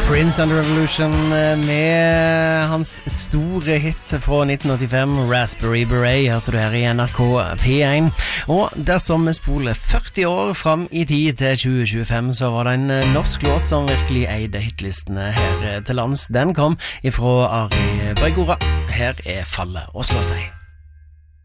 Prince and the Revolution med hans store hit fra 1985, Raspberry Beret, hørte du her i NRK P1. Og dersom vi spoler 40 år fram i tid til 2025, så var det en norsk låt som virkelig eide hitlistene her til lands. Den kom ifra Ari Bregora. Her er Falle og slå seg.